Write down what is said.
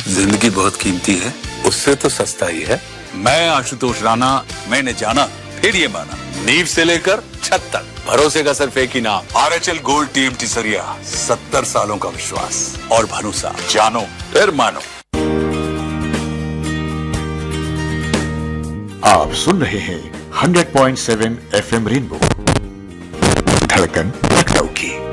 जिंदगी बहुत कीमती है, उससे तो सस्ता ही है। मैं आशुतोष राणा, मैंने जाना फिर ये माना, नींव से लेकर छत तक भरोसे का सिर्फ एक ही नाम, आरएचएल गोल्ड टीएमटी सरिया। 70 सालों का विश्वास और भरोसा, जानो फिर मानो। आप सुन रहे हैं 100.7 FM रेनबो, धड़कन लखनऊ की।